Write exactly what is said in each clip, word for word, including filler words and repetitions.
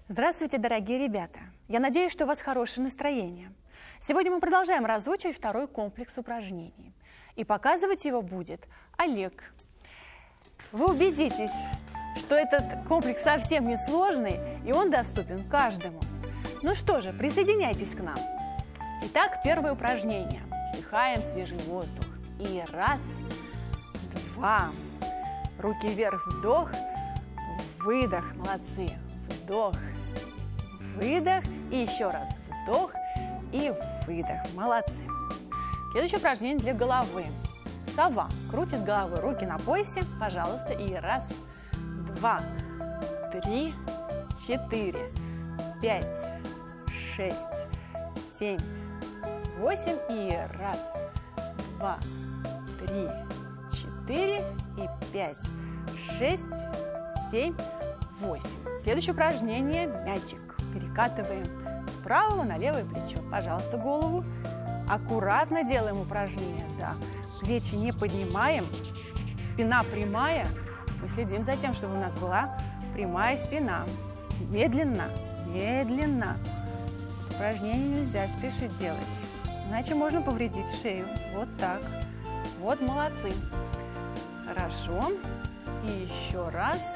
Здравствуйте, дорогие ребята! Я надеюсь, что у вас хорошее настроение. Сегодня мы продолжаем разучивать второй комплекс упражнений. И показывать его будет Олег. Вы убедитесь, что этот комплекс совсем не сложный, и он доступен каждому. Ну что же, присоединяйтесь к нам. Итак, первое упражнение. Вдыхаем свежий воздух. И раз, два. Руки вверх, вдох, выдох. Молодцы. Вдох, выдох. И еще раз. Вдох и выдох. Молодцы. Следующее упражнение для головы. Сова. Крутит головой, руки на поясе. Пожалуйста. И раз, два, три, четыре, пять, шесть, семь, восемь. И раз, два, три, четыре и пять, шесть, семь, восемь. Следующее упражнение – мячик. Перекатываем с правого на левое плечо. Пожалуйста, голову. Аккуратно делаем упражнение. Да. Плечи не поднимаем. Спина прямая. Мы следим за тем, чтобы у нас была прямая спина. Медленно, медленно. Упражнение нельзя спешить делать. Иначе можно повредить шею. Вот так. Вот молодцы. Хорошо. И еще раз.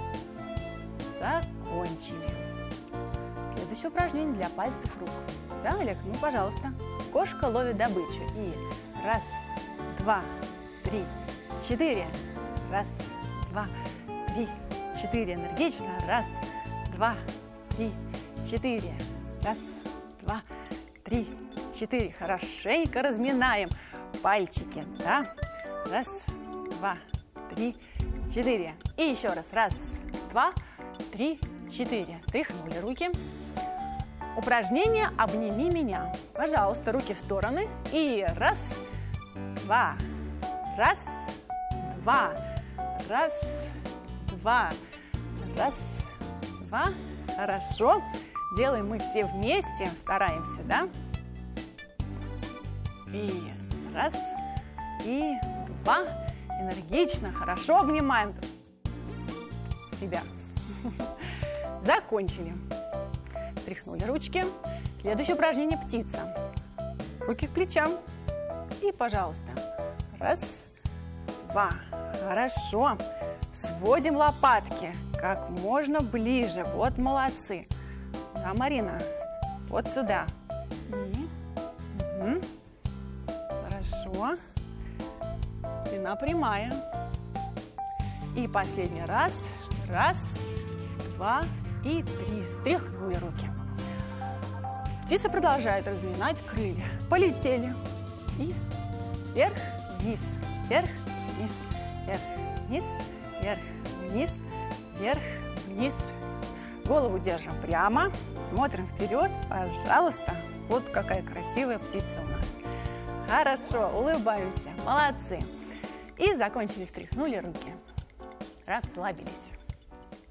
Закончили. Следующее упражнение для пальцев рук. Да, Олег? Ну, пожалуйста. Кошка ловит добычу. И раз, два, три, четыре. Раз, два, три, четыре. Энергично. Раз, два, три, четыре. Раз, два, три, четыре. Хорошенько разминаем пальчики. Да? Раз, два, три, четыре. И еще раз. Раз, два, три, четыре. Тряхнули руки. Упражнение «Обними меня». Пожалуйста, руки в стороны. И раз, два, раз, два, раз, два, раз, два. Хорошо. Делаем мы все вместе. Стараемся, да? И раз, и два. Энергично, хорошо обнимаем себя. Закончили. Тряхнули ручки. Следующее упражнение – птица. Руки к плечам. И, пожалуйста, раз, два. Хорошо. Сводим лопатки как можно ближе. Вот молодцы. Да, Марина? Вот сюда. Угу. Хорошо. Спина прямая. И последний раз. Раз, два и три. Стряхнули руки. Птица продолжает разминать крылья. Полетели. И вверх, вниз, вверх, вниз, вверх, вниз, вверх, вниз, вверх, вниз. Голову держим прямо. Смотрим вперед. Пожалуйста. Вот какая красивая птица у нас. Хорошо. Улыбаемся. Молодцы. И закончили. Встряхнули руки. Расслабились.